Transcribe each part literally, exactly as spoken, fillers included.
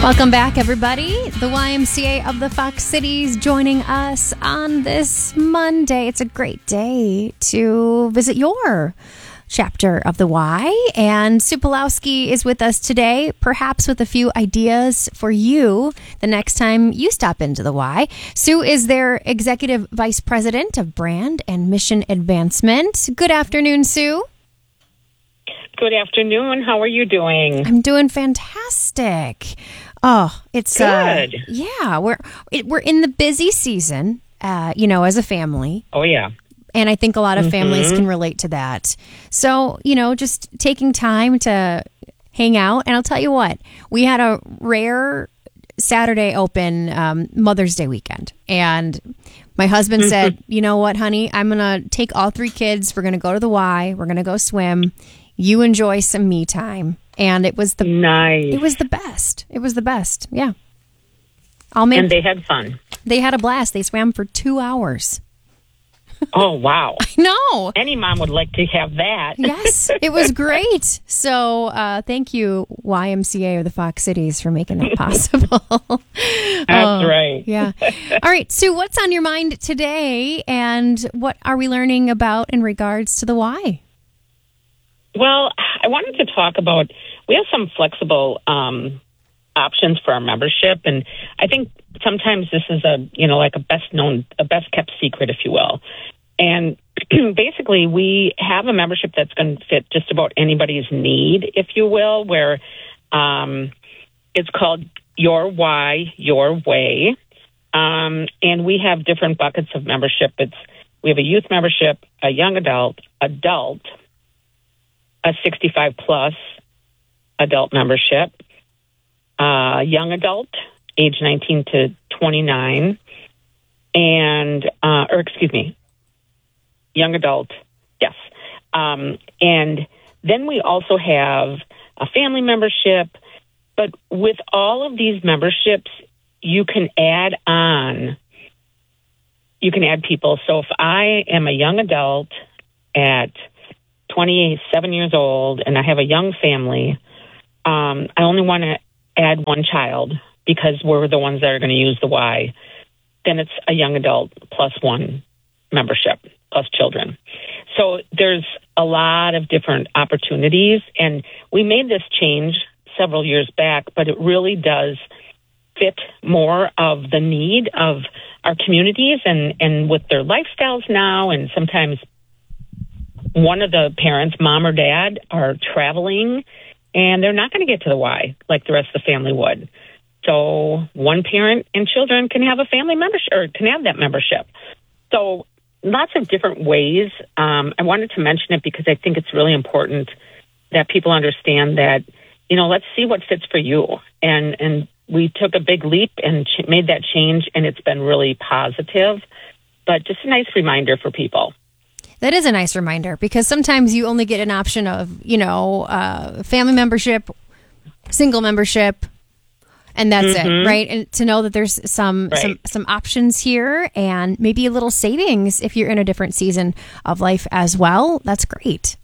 Welcome back, everybody. The Y M C A of the Fox Cities joining us on this Monday. It's a great day to visit your chapter of the Y. And Sue Pulowski is with us today, perhaps with a few ideas for you the next time you stop into the Y. Sue is their Executive Vice President of Brand and Mission Advancement. Good afternoon, Sue. Good afternoon. How are you doing? I'm doing fantastic. Oh, it's good. Uh, yeah, we're it, we're in the busy season, uh, you know, as a family. Oh, yeah. And I think a lot of mm-hmm. families can relate to that. So, you know, just taking time to hang out. And I'll tell you what, we had a rare Saturday open um, Mother's Day weekend. And my husband mm-hmm. said, you know what, honey, I'm going to take all three kids. We're going to go to the Y. We're going to go swim. You enjoy some me time. And it was the nice. It was the best. It was the best. Yeah. I'll make, and they had fun. They had a blast. They swam for two hours. Oh, wow. I know. Any mom would like to have that. Yes, it was great. So uh, thank you, Y M C A of the Fox Cities, for making that possible. That's oh, right. Yeah. All right, Sue, what's on your mind today, and what are we learning about in regards to the Y? Well, I wanted to talk about, we have some flexible um, options for our membership, and I think sometimes this is a, you know, like a best known, a best kept secret, if you will. And basically, we have a membership that's going to fit just about anybody's need, if you will, where um, it's called Your Y, Your Way. Um, and we have different buckets of membership. It's we have a youth membership, a young adult, adult, a sixty-five plus adult membership, uh, young adult, age nineteen to twenty-nine, and, uh, or excuse me, young adult, yes. Um, and then we also have a family membership, but with all of these memberships, you can add on, you can add people. So if I am a young adult at twenty-seven years old and I have a young family, um, I only want to add one child because we're the ones that are going to use the Y. Then it's a young adult plus one membership plus children. So there's a lot of different opportunities, and we made this change several years back, but it really does fit more of the need of our communities and, and with their lifestyles now. And sometimes one of the parents, mom or dad, are traveling and they're not going to get to the Y like the rest of the family would. So one parent and children can have a family membership or can have that membership. So lots of different ways. Um, I wanted to mention it because I think it's really important that people understand that, you know, let's see what fits for you. And, and we took a big leap and ch- made that change, and it's been really positive. But just a nice reminder for people. That is a nice reminder, because sometimes you only get an option of, you know, uh, family membership, single membership, and that's mm-hmm. it, right? And to know that there's some, right. some some options here, and maybe a little savings if you're in a different season of life as well. That's great.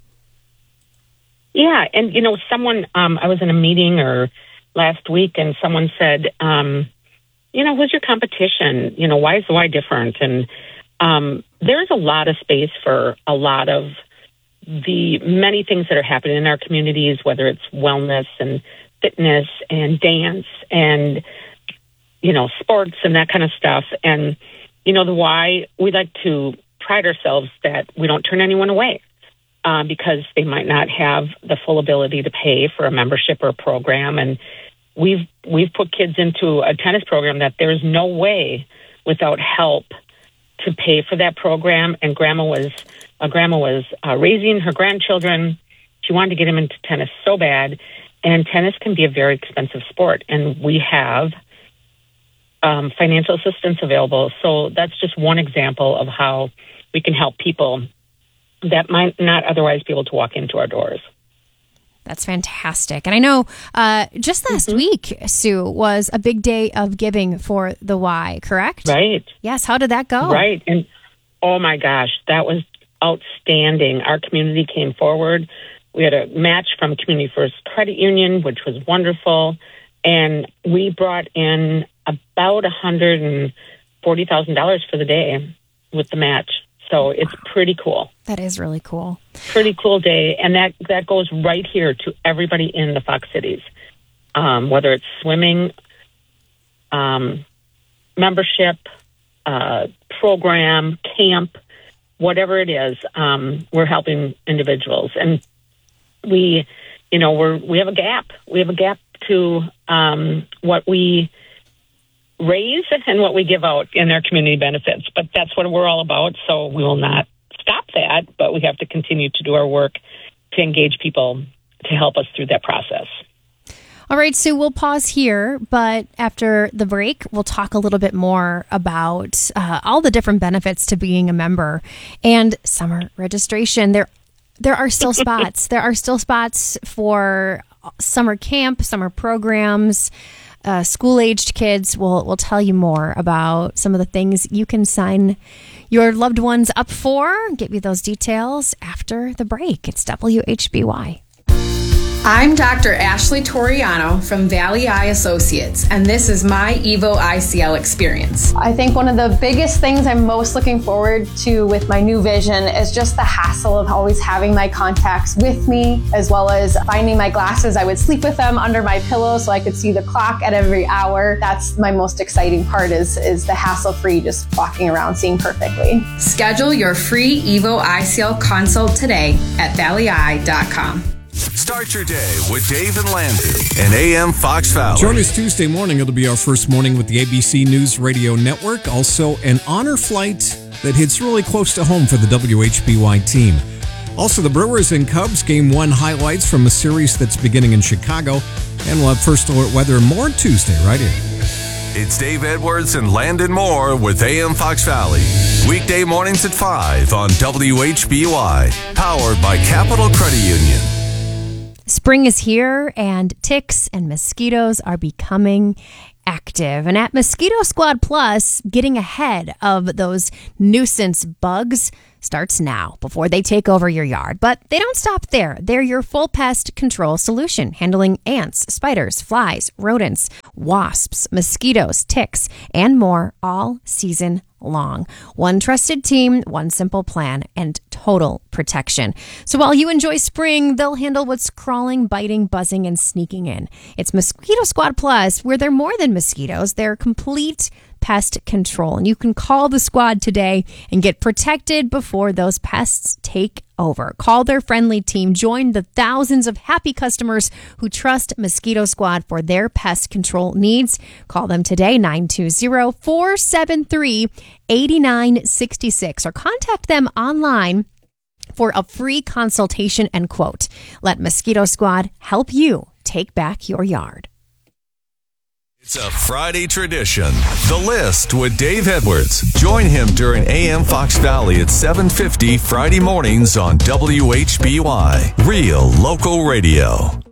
Yeah, and you know, someone um, I was in a meeting or last week, and someone said, um, you know, who's your competition? You know, why is the Y different? And um, there's a lot of space for a lot of the many things that are happening in our communities, whether it's wellness and fitness and dance and, you know, sports and that kind of stuff. And, you know, the Y, we like to pride ourselves that we don't turn anyone away uh, because they might not have the full ability to pay for a membership or a program. And we've we've put kids into a tennis program that there's no way without help to pay for that program. And grandma was uh, grandma was uh, raising her grandchildren. She wanted to get them into tennis so bad. And tennis can be a very expensive sport. And we have um, financial assistance available. So that's just one example of how we can help people that might not otherwise be able to walk into our doors. That's fantastic. And I know uh, just last mm-hmm. week, Sue, was a big day of giving for the Y, correct? Right. Yes. How did that go? Right. And oh my gosh, that was outstanding. Our community came forward. We had a match from Community First Credit Union, which was wonderful. And we brought in about one hundred forty thousand dollars for the day with the match. So it's pretty cool. That is really cool. Pretty cool day. And that, that goes right here to everybody in the Fox Cities, um, whether it's swimming, um, membership, uh, program, camp, whatever it is. Um, we're helping individuals. And we, you know, we're, we have a gap. We have a gap to um, what we raise and what we give out in our community benefits. But that's what we're all about, so we will not stop that, but we have to continue to do our work to engage people to help us through that process. All right, Sue, we'll pause here, but after the break, we'll talk a little bit more about uh, all the different benefits to being a member and summer registration. There, there are still spots. There are still spots for summer camp, summer programs. Uh, school-aged kids. Will will tell you more about some of the things you can sign your loved ones up for. Get you those details after the break. It's W H B Y. I'm Doctor Ashley Toriano from Valley Eye Associates, and this is my Evo I C L experience. I think one of the biggest things I'm most looking forward to with my new vision is just the hassle of always having my contacts with me, as well as finding my glasses. I would sleep with them under my pillow so I could see the clock at every hour. That's my most exciting part, is, is the hassle-free, just walking around seeing perfectly. Schedule your free Evo I C L consult today at valley eye dot com. Start your day with Dave and Landon and A M Fox Valley. Join us Tuesday morning. It'll be our first morning with the A B C News Radio Network. Also, an honor flight that hits really close to home for the W H B Y team. Also, the Brewers and Cubs Game one highlights from a series that's beginning in Chicago. And we'll have first alert weather and more Tuesday right here. It's Dave Edwards and Landon Moore with A M Fox Valley. Weekday mornings at five on W H B Y. Powered by Capital Credit Union. Spring is here, and ticks and mosquitoes are becoming active. And at Mosquito Squad Plus, getting ahead of those nuisance bugs starts now before they take over your yard. But they don't stop there. They're your full pest control solution, handling ants, spiders, flies, rodents, wasps, mosquitoes, ticks, and more all season long. One trusted team, one simple plan, and total protection. So while you enjoy spring, they'll handle what's crawling, biting, buzzing, and sneaking in. It's Mosquito Squad Plus, where they're more than mosquitoes. They're complete pest control. And you can call the squad today and get protected before those pests take over. Call their friendly team. Join the thousands of happy customers who trust Mosquito Squad for their pest control needs. Call them today, nine two zero, four seven three, eight nine six six, or contact them online for a free consultation and quote. Let Mosquito Squad help you take back your yard. It's a Friday tradition. The List with Dave Edwards. Join him during A M Fox Valley at seven fifty Friday mornings on W H B Y. Real local radio.